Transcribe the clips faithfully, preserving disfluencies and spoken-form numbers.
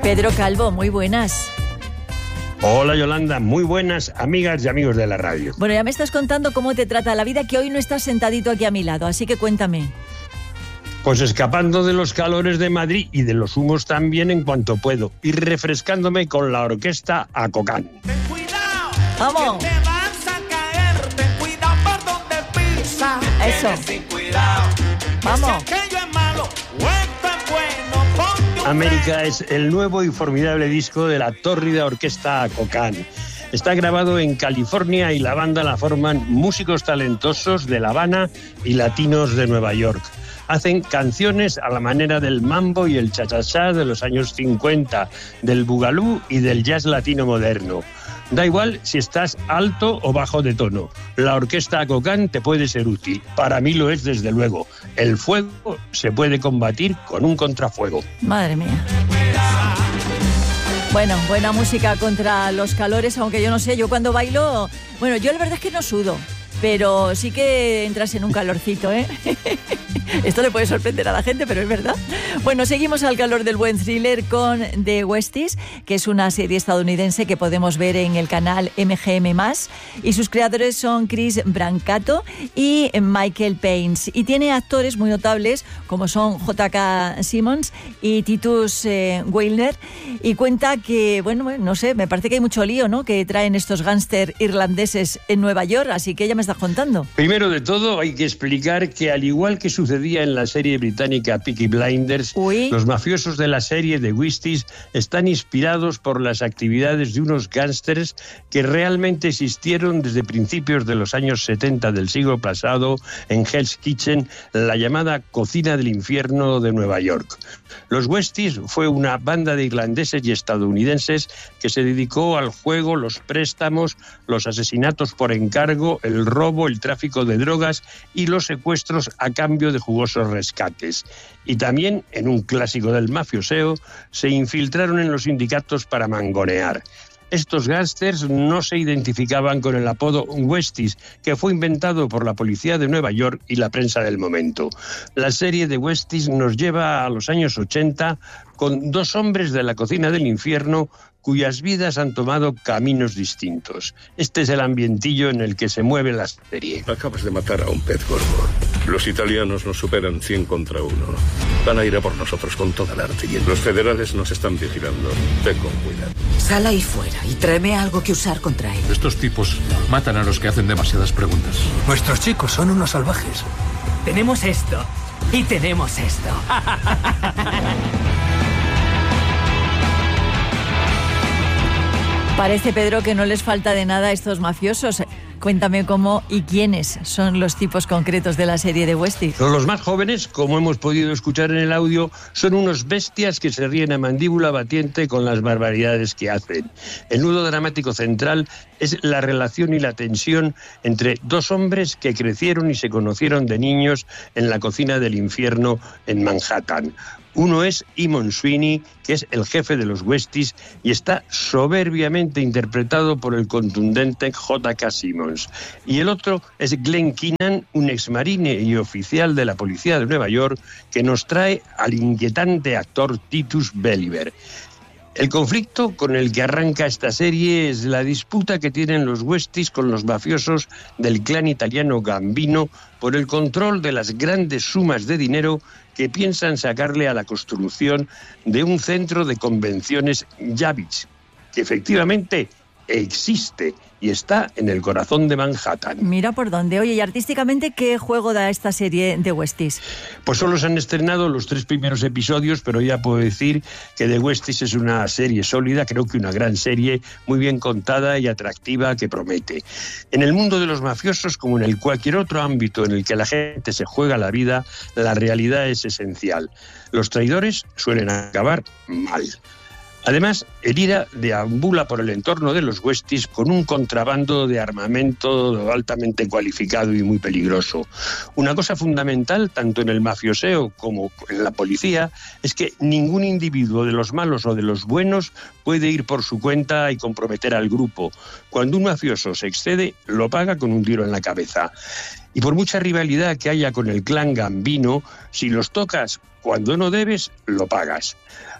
Pedro Calvo, muy buenas. Hola Yolanda, muy buenas amigas y amigos de la radio. Bueno, ya me estás contando cómo te trata la vida, que hoy no estás sentadito aquí a mi lado, así que cuéntame. Pues escapando de los calores de Madrid y de los humos también en cuanto puedo, y refrescándome con la orquesta Acocán. Ten cuidado, ¡vamos! que te vas a caer, ten cuidado por donde pisas. Eso. Ten cuidado, ¡vamos! que aquello es malo, o esto es bueno, ponte un América es el nuevo y formidable disco de la tórrida orquesta Acocán. Está grabado en California y la banda la forman músicos talentosos de La Habana y latinos de Nueva York. Hacen canciones a la manera del mambo y el cha-cha-cha de los años cincuenta, del bugalú y del jazz latino moderno. Da igual si estás alto o bajo de tono. La orquesta Acocán te puede ser útil. Para mí lo es desde luego. El fuego se puede combatir con un contrafuego. Madre mía. Bueno, buena música contra los calores, aunque yo no sé, yo cuando bailo... Bueno, yo la verdad es que no sudo, pero sí que entras en un calorcito, ¿eh? Esto le puede sorprender a la gente, pero es verdad. Bueno, seguimos al calor del buen thriller con The Westies, que es una serie estadounidense que podemos ver en el canal M G M más, y sus creadores son Chris Brancato y Michael Paines, y tiene actores muy notables como son J K Simmons y Titus eh, Weiner, y cuenta que, bueno, no sé, me parece que hay mucho lío, ¿no?, que traen estos gángster irlandeses en Nueva York, así que ya me estás contando. Primero de todo, hay que explicar que al igual que sucedía en la serie británica Peaky Blinders, Uy. los mafiosos de la serie The Westies están inspirados por las actividades de unos gángsters que realmente existieron desde principios de los años setenta del siglo pasado en Hell's Kitchen, la llamada cocina del infierno de Nueva York. Los Westies fue una banda de irlandeses y estadounidenses que se dedicó al juego, los préstamos, los asesinatos por encargo, el robo, el tráfico de drogas y los secuestros a cambio de jugosos rescates. Y también, en un clásico del mafioseo, se infiltraron en los sindicatos para mangonear. Estos gángsters no se identificaban con el apodo Westies, que fue inventado por la policía de Nueva York y la prensa del momento. La serie de Westies nos lleva a los años ochenta con dos hombres de la cocina del infierno cuyas vidas han tomado caminos distintos. Este es el ambientillo en el que se mueve la serie. Acabas de matar a un pez gordo. Los italianos nos superan cien contra uno. Van a ir a por nosotros con toda la artillería. Los federales nos están vigilando. Ve con cuidado. Sal ahí fuera y tráeme algo que usar contra él. Estos tipos matan a los que hacen demasiadas preguntas. Nuestros chicos son unos salvajes. Tenemos esto y tenemos esto. Parece, Pedro, que no les falta de nada a estos mafiosos. Cuéntame cómo y quiénes son los tipos concretos de la serie de Westies. Los más jóvenes, como hemos podido escuchar en el audio, son unos bestias que se ríen a mandíbula batiente con las barbaridades que hacen. El nudo dramático central es la relación y la tensión entre dos hombres que crecieron y se conocieron de niños en la cocina del infierno en Manhattan. Uno es Eamon Sweeney, que es el jefe de los Westies y está soberbiamente interpretado por el contundente J K Simmons. Y el otro es Glenn Keenan, un exmarine y oficial de la policía de Nueva York, que nos trae al inquietante actor Titus Welliver. El conflicto con el que arranca esta serie es la disputa que tienen los Westies con los mafiosos del clan italiano Gambino por el control de las grandes sumas de dinero que piensan sacarle a la construcción de un centro de convenciones Javits, que efectivamente existe y está en el corazón de Manhattan. Mira por dónde. Oye, y artísticamente, ¿qué juego da esta serie de Westies? Pues solo se han estrenado los tres primeros episodios, pero ya puedo decir que The Westies es una serie sólida, creo que una gran serie, muy bien contada y atractiva, que promete. En el mundo de los mafiosos, como en el cualquier otro ámbito en el que la gente se juega la vida, la realidad es esencial. Los traidores suelen acabar mal. Además, el I R A deambula por el entorno de los Westies con un contrabando de armamento altamente cualificado y muy peligroso. Una cosa fundamental, tanto en el mafioseo como en la policía, es que ningún individuo de los malos o de los buenos puede ir por su cuenta y comprometer al grupo. Cuando un mafioso se excede, lo paga con un tiro en la cabeza. Y por mucha rivalidad que haya con el clan Gambino, si los tocas cuando no debes, lo pagas.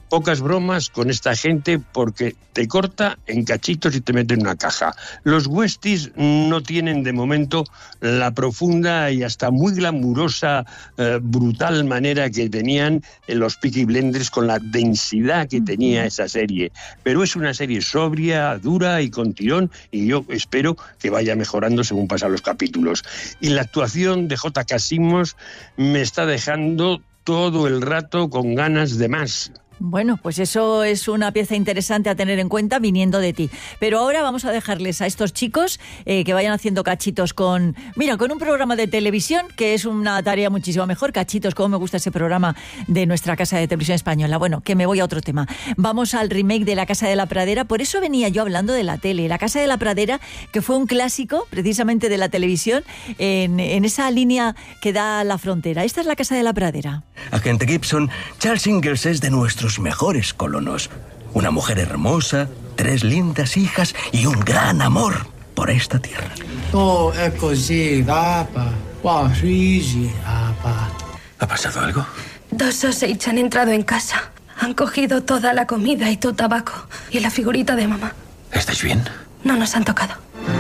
Pocas bromas con esta gente porque te corta en cachitos y te mete en una caja. Los Westies no tienen de momento la profunda y hasta muy glamurosa, eh, brutal manera que tenían en los Peaky Blinders, con la densidad que tenía esa serie. Pero es una serie sobria, dura y con tirón, y yo espero que vaya mejorando según pasan los capítulos. Y la actuación de J K. Simmons me está dejando todo el rato con ganas de más. Bueno, pues eso es una pieza interesante a tener en cuenta viniendo de ti. Pero ahora vamos a dejarles a estos chicos eh, que vayan haciendo cachitos con... Mira, con un programa de televisión, que es una tarea muchísimo mejor. Cachitos, cómo me gusta ese programa de nuestra Casa de Televisión Española. Bueno, que me voy a otro tema. Vamos al remake de La Casa de la Pradera. Por eso venía yo hablando de la tele. La Casa de la Pradera, que fue un clásico precisamente de la televisión en, en esa línea que da a la frontera. Esta es La Casa de la Pradera. Agente Gibson, Charles Ingalls es de nuestros mejores colonos. Una mujer hermosa, tres lindas hijas y un gran amor por esta tierra. Oh, è così, papà. Wow, easy, papá. ¿Ha pasado algo? Dos Osage han entrado en casa. Han cogido toda la comida y tu tabaco. Y la figurita de mamá. ¿Estáis bien? No nos han tocado.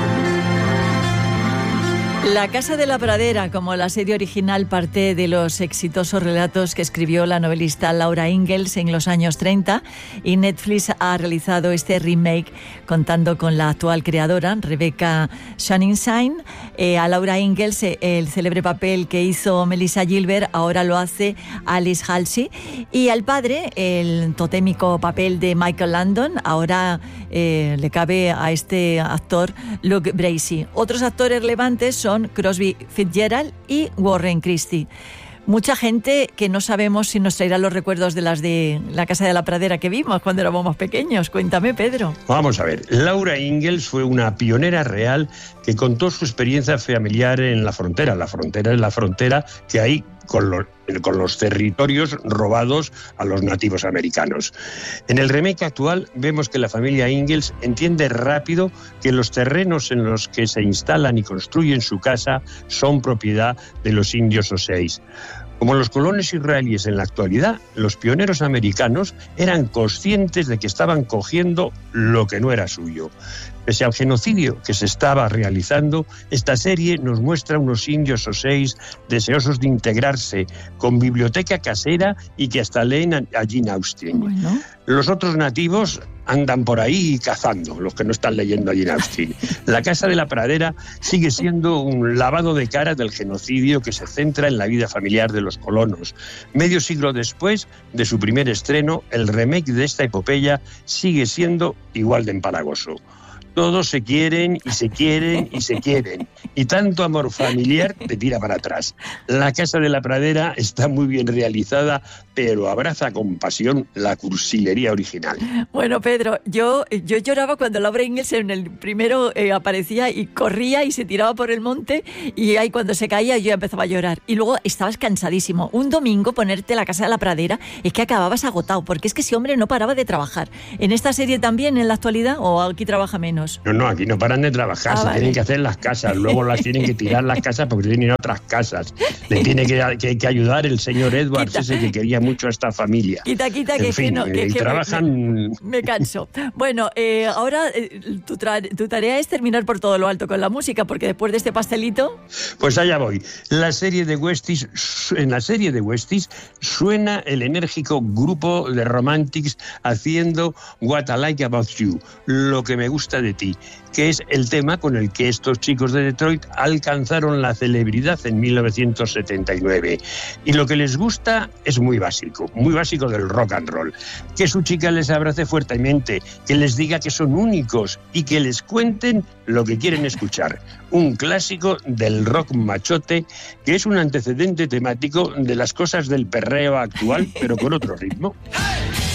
La Casa de la Pradera, como la serie original, parte de los exitosos relatos que escribió la novelista Laura Ingalls en los años treinta, y Netflix ha realizado este remake contando con la actual creadora, Rebecca Schonenstein. Eh, a Laura Ingalls, eh, el célebre papel que hizo Melissa Gilbert, ahora lo hace Alice Halsey, y al padre, el totémico papel de Michael Landon, ahora eh, le cabe a este actor Luke Bracey. Otros actores relevantes son Crosby Fitzgerald y Warren Christie. Mucha gente que no sabemos si nos traerá los recuerdos de las de La Casa de la Pradera que vimos cuando éramos más pequeños. Cuéntame, Pedro. Vamos a ver. Laura Ingalls fue una pionera real que contó su experiencia familiar en la frontera. La frontera es la frontera que hay con los, con los territorios robados a los nativos americanos. En el remake actual vemos que la familia Ingalls entiende rápido que los terrenos en los que se instalan y construyen su casa son propiedad de los indios Osage. Como los colonos israelíes en la actualidad, los pioneros americanos eran conscientes de que estaban cogiendo lo que no era suyo. Pese al genocidio que se estaba realizando, esta serie nos muestra unos indios Osage deseosos de integrarse, con biblioteca casera y que hasta leen a Jane Austen. Bueno. Los otros nativos andan por ahí cazando, los que no están leyendo a Jane Austen. La Casa de la Pradera sigue siendo un lavado de cara del genocidio que se centra en la vida familiar de los colonos. Medio siglo después de su primer estreno, el remake de esta epopeya sigue siendo igual de empalagoso. Todos se quieren y se quieren y se quieren. Y tanto amor familiar te tira para atrás. La Casa de la Pradera está muy bien realizada, pero abraza con pasión la cursilería original. Bueno, Pedro, yo, yo lloraba cuando Laura Ingalls en el primero eh, aparecía y corría y se tiraba por el monte, y ahí cuando se caía yo ya empezaba a llorar. Y luego estabas cansadísimo. Un domingo ponerte La Casa de la Pradera es que acababas agotado, porque es que ese hombre no paraba de trabajar. ¿En esta serie también, en la actualidad, o aquí trabaja menos? No, no, aquí no paran de trabajar, ah, se vale. tienen que hacer las casas, luego las tienen que tirar las casas porque tienen otras casas. Le tiene que, que, que ayudar el señor Edwards, quita. ese que quería mucho a esta familia. Quita, quita, en que, fin, que no, que, y que trabajan... Me, me canso. Bueno, eh, ahora eh, tu, tra- tu tarea es terminar por todo lo alto con la música, porque después de este pastelito... Pues allá voy. La serie de Westies, en la serie de Westies suena el enérgico grupo de Romantics haciendo What I Like About You, lo que me gusta de ti, que es el tema con el que estos chicos de Detroit alcanzaron la celebridad en mil novecientos setenta y nueve. Y lo que les gusta es muy básico, muy básico del rock and roll. Que su chica les abrace fuertemente, que les diga que son únicos y que les cuenten lo que quieren escuchar. Un clásico del rock machote que es un antecedente temático de las cosas del perreo actual, pero con otro ritmo.